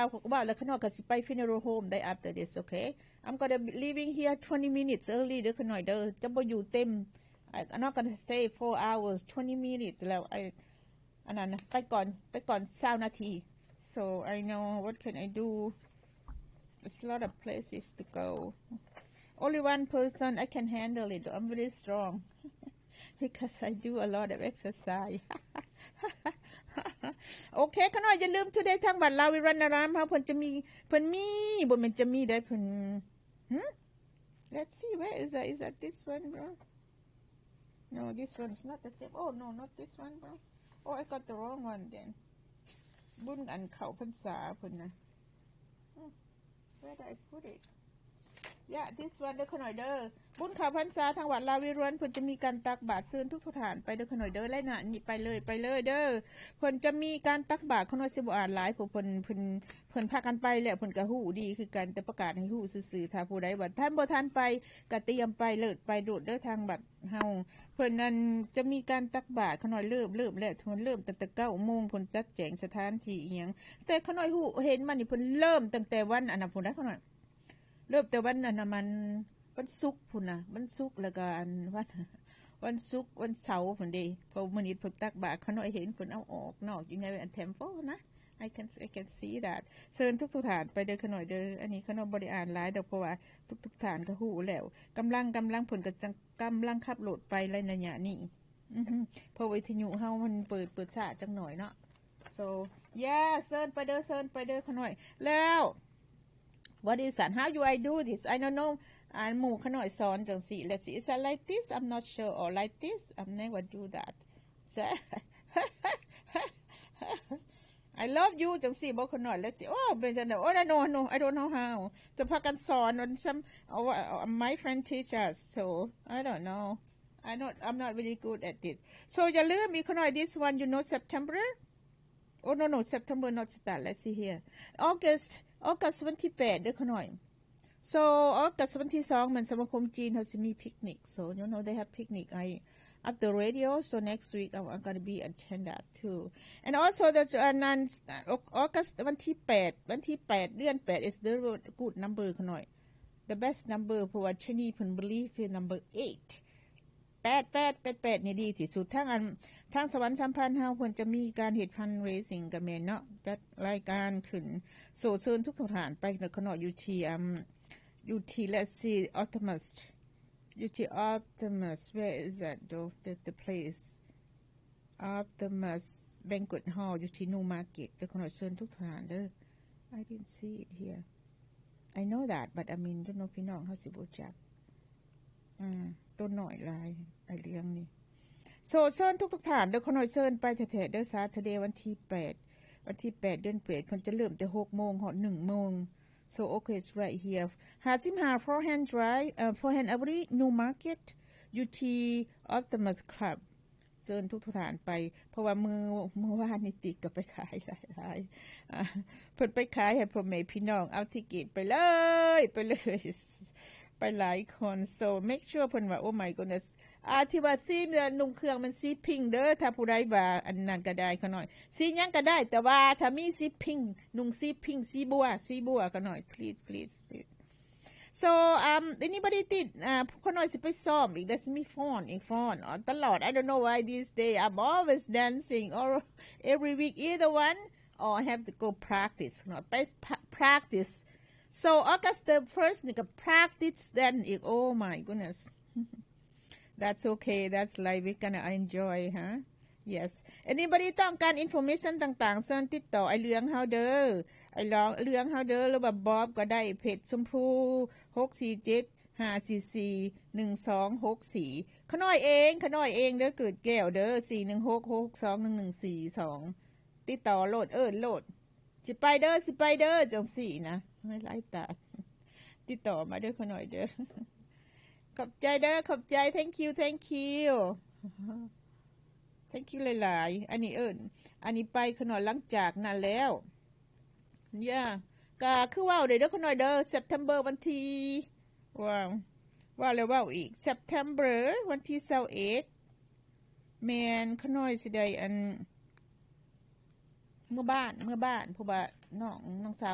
ว่าแล้วขนอยก็สิไป funeral home ได้ after this okay I'm gonna be leaving here 20 minutes early เด้อขนอยเด้อจะบ่อยู่เต็ม I'm not gonna stay 4 hours 20 minutes แล้วอันนั้นไปก่อน20นาที so I know what can I do there's a lot of places to go only one person I can handle it I'm very strong because I do a lot of exercise โอเคขน้อยอย่าลืม today ทางบัตรลาวิรันารามเพิ่นจะมีบ่แม่นจะมีได้เพิ่นlet's see where is that this one bro no this one is not the same oh no not this one bro oh I got the wrong one then บุญอันเข้าพรรษาเพิ่นนะ where did I put it yeah this one เด้อขน้อยเด้อบุญเข้าพรรษาทางวัดลาวิรันเพิ่นจะมีการตักบาตรเชิญทุกสถานไปเด้อขน้อยเด้อไล่น่ะนี่ไปเลยเด้อเพิ่นจะมีการตักบาตรขน้อยสิบ่อ่านหลายผู้เพิ่นพากันไปแล้วเพิ่นก็ฮู้ดีคือกันแต่ประกาศให้ฮู้ซื่อๆถ้าผู้ใดว่าท่านบ่ทันไปก็เตรียมไปเลิศไปโดดเด้อทางบัดเฮาเพิ่นนั้นจะมีการตักบาตรขน้อยเริ่มแล้วเพิ่นเริ่มตั้งแต่ 9:00 นเพิ่นจัดแจงสถานที่อีหยังแต่ขน้อยฮู้เห็นมันนี่เพิ่นเริ่มตั้งแต่วันอันนั้นพุ่นนะขน้อยเริ่มแต่วันนั้นน่ะมันวันศุกร์พุ่นน่ะวันศุกร์แล้วก็วันศุกร์วันเสาร์พุ่นเด้พอมื้อนี้เพิ่นตักบาตรขน้อยเห็นเพิ่นเอาออกนอกอยู่ในอัน temple นะ I can see that เชิญทุกฐานไปเด้อขน้อยเด้ออันนี้ขน้อยบ่ได้อ่านหลายดอกเพราะว่าทุกฐานก็ฮู้แล้วกำลังเพิ่นก็จังกำลังขับรถไปในระยะนี้เพราะวิทยุเฮามันเปิดช้าจังหน่อยเนาะ so yeah เชิญไปเด้อขน้อยแล้ว What is that? How do I do this? I don't know. หมู่ขน้อยสอนจังซี่ Let's see. Is that like this? I'm not sure. Or like this? I'm never do that. So I love you จังซี่บ่ขน้อย Let's see. Oh, but oh no. I don't know how. จะพากันสอน some my friend teach us. So I don't know. I'm not really good at this. So อย่าลืมมีขน้อย this one you know September? Oh no September not start. Let's see here. August 28เด้อขน้อย so August 22มันสมาคมจีนเขาจะมี picnic so you know they have picnic at the radio so next week I'm going to be attend that too and also the August วันที่8เดือน8 is the good number ขน้อย the best number เพราะว่าชนีเพิ่น believe in number 8นี่ดีที่สุดทางสวรรค์สัมพันธ์เฮาเพิ่นจะมีการเฮ็ดฟันเรซิ่งก็แม่นเนาะจัดรายการขึ้นโซเชิญทุกสถานไปขน้อยอยู่ที่let's see Optimus where is that though the place Optimus banquet hall อยู่ที่ New Market เด้อขน้อยเชิญทุกสถานเด้อ I didn't see it here I know that but I mean don't know พี่น้องเฮาสิบ่จักต้นหน่อยลายไอเรื่องนี้โซเชิญทุกฐานเด้อขน้อยเชิญไปแท้ๆเด้อซาทะเดย์วันที่8เดือน8เพิ่นจะเริ่มแต่ 6:00 นฮอด 1:00 นso okay it's right here 55 forehand drive forehand every New Market UT Optimus Club เชิญทุกฐานไปเพราะว่ามือวานนี่ติดก็ไปขายหลายเพิ่นไปขายให้พ่อแม่พี่น้องเอาทิเกตไปเลยไปหลายคน so make sure เพิ่นว่า oh my goodness ที่ว่าสีนุ่งเครื่องมันสีพิงเด้อถ้าผู้ใดว่าอันนั้นก็ได้ขน้อยสีหยังก็ได้แต่ว่าถ้ามีสีพิงนุ่งสีพิงสีบัวก็หน่อย please so anybody ติดขน้อยสิไปซ้อมอีกได้สิมีฟ้อนตลอด I don't know why these days I'm always dancing or every week either one or I have to go practice ขน้อยไป practice so August the 1st นี่ก็ practice then อีก oh my goodness that's okay that's life we're gonna enjoy huh yes anybody ต้องการ information ต่างๆเชิญติดต่อไอเหลืองเฮาเด้อไอเหลืองเฮาเด้อหรือว่าบอบก็ได้เพจชมพู647-544-1264ขน้อยเองเด้อเกิดแก้วเด้อ416-621-1442ติดต่อโหลดโหลดสิไปเด้อจังสี่นะไม่ไล่ตาติดต่อมาเด้อขน้อยเด้อขอบใจเด้อขอบใจ thank you thank you หลายๆอันนี้ไปขน้อยหลังจากนั้นแล้วก็คือว่าเด้อขน้อยเด้อ September วันที่ว่าแล้วว่าอีก September วันที่28แม่นขน้อยสิได้อันเมื่อบ้านเพราะว่าน้องสาว